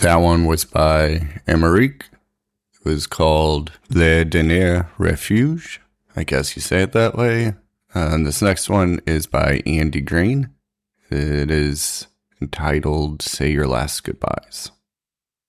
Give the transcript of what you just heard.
That one was by Emmerich. It was called Le Dernier Refuge. I guess you say it that way. And this next one is by Andy Green. It is entitled Say Your Last Goodbyes.